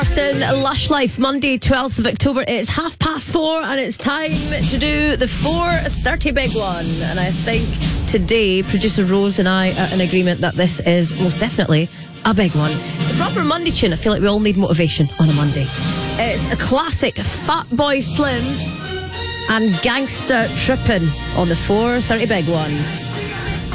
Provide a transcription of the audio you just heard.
Lush Life, Monday 12th of October. It's 4:30 and it's time to do the 4:30 big one. And I think today producer Rose and I are in agreement that this is most definitely a big one. It's a proper Monday tune. I feel like we all need motivation on a Monday. It's a classic Fatboy Slim and Gangster Trippin' on the 4:30 big one.